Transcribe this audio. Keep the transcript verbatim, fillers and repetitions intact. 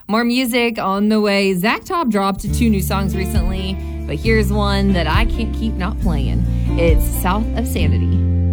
More music on the way. Zach Top dropped two new songs recently, but here's one that I can't keep not playing. It's South of Sanity.